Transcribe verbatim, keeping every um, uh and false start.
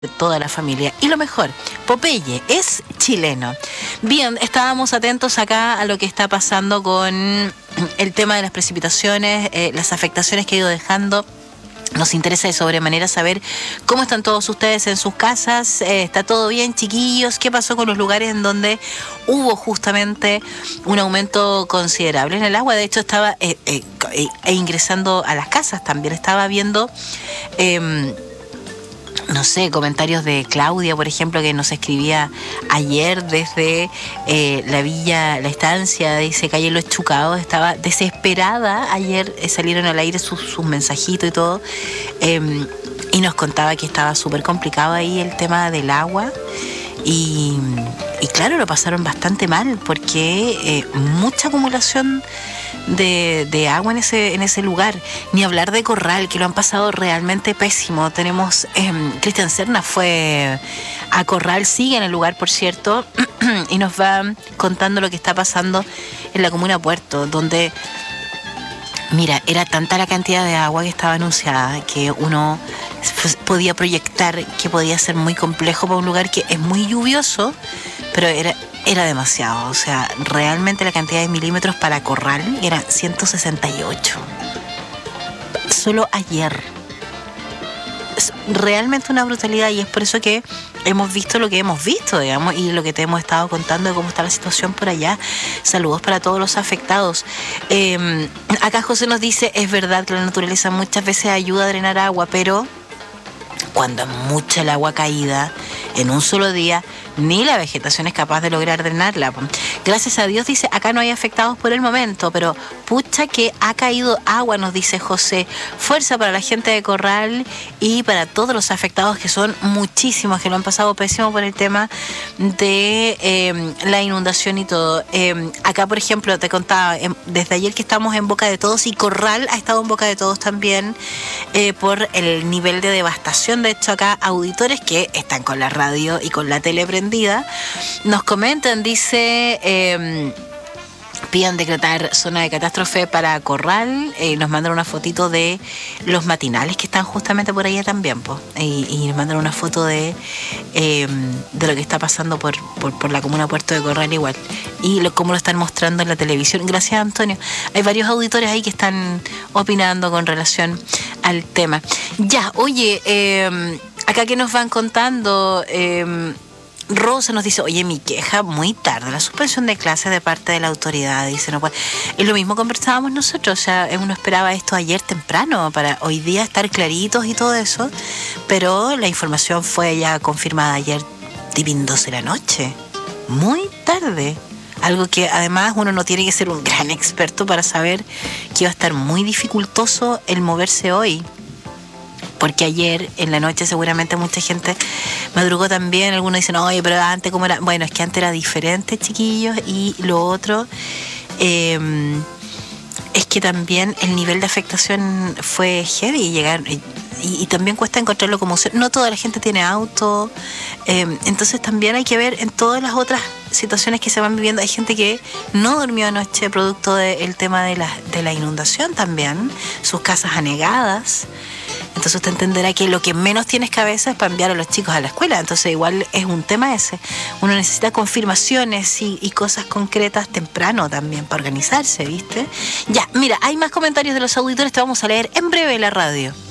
de toda la familia. Y lo mejor, Popeye es chileno. Bien, estábamos atentos acá a lo que está pasando con el tema de las precipitaciones, eh, las afectaciones que ha ido dejando. Nos interesa de sobremanera saber cómo están todos ustedes en sus casas. Eh, ¿Está todo bien, chiquillos? ¿Qué pasó con los lugares en donde hubo justamente un aumento considerable en el agua? De hecho, estaba eh, eh, eh, ingresando a las casas también. Estaba viendo... Eh, no sé, comentarios de Claudia, por ejemplo, que nos escribía ayer desde eh, la villa, la estancia, dice Calle Los Chucados, estaba desesperada. Ayer eh, salieron al aire sus, sus mensajitos y todo, eh, y nos contaba que estaba súper complicado ahí el tema del agua. Y, y claro, lo pasaron bastante mal porque eh, mucha acumulación de, de agua en ese, en ese lugar. Ni hablar de Corral, que lo han pasado realmente pésimo. Tenemos, eh, Cristian Serna fue a Corral, sigue en el lugar, por cierto, y nos va contando lo que está pasando en la comuna Puerto, donde, mira, era tanta la cantidad de agua que estaba anunciada que uno podía proyectar que podía ser muy complejo para un lugar que es muy lluvioso, pero era, era demasiado. O sea, realmente la cantidad de milímetros para Corral era ciento sesenta y ocho. Solo ayer. Es realmente una brutalidad, y es por eso que hemos visto lo que hemos visto, digamos, y lo que te hemos estado contando de cómo está la situación por allá. Saludos para todos los afectados. Eh, acá José nos dice, es verdad que la naturaleza muchas veces ayuda a drenar agua, pero cuando es mucha el agua caída en un solo día, ni la vegetación es capaz de lograr drenarla. Gracias a Dios, dice, acá no hay afectados por el momento, pero pucha que ha caído agua, nos dice José. Fuerza para la gente de Corral y para todos los afectados, que son muchísimos, que lo han pasado pésimo por el tema de eh, la inundación y todo. Eh, acá, por ejemplo, te contaba, eh, desde ayer que estamos en boca de todos, y Corral ha estado en boca de todos también, eh, por el nivel de devastación. De hecho, acá auditores que están con la radio y con la tele prendida nos comentan, dice, eh, pidan decretar zona de catástrofe para Corral, eh, nos mandan una fotito de los matinales que están justamente por allá también, po, y, y nos mandan una foto de eh, de lo que está pasando por, por, por la comuna Puerto de Corral igual, y lo, cómo lo están mostrando en la televisión. Gracias, Antonio. Hay varios auditores ahí que están opinando con relación al tema. Ya, oye, eh, acá que nos van contando, eh, Rosa nos dice, oye, mi queja muy tarde, la suspensión de clases de parte de la autoridad, dice, no puede. Es lo mismo conversábamos nosotros, o sea, uno esperaba esto ayer temprano para hoy día estar claritos y todo eso, pero la información fue ya confirmada ayer tipo doce de la noche, muy tarde. Algo que además uno no tiene que ser un gran experto para saber que iba a estar muy dificultoso el moverse hoy. Porque ayer en la noche seguramente mucha gente madrugó también. Algunos dicen, oye, pero antes cómo era. Bueno, es que antes era diferente, chiquillos. Y lo otro eh, es que también el nivel de afectación fue heavy. Llegar, y, y también cuesta encontrarlo como... No toda la gente tiene auto. Eh, entonces también hay que ver en todas las otras situaciones que se van viviendo. Hay gente que no durmió anoche producto del tema de la, de la inundación también. Sus casas anegadas. Entonces usted entenderá que lo que menos tienes cabeza es para enviar a los chicos a la escuela. Entonces igual es un tema ese. Uno necesita confirmaciones y, y cosas concretas temprano también para organizarse, ¿viste? Ya, mira, hay más comentarios de los auditores, te vamos a leer en breve en la radio.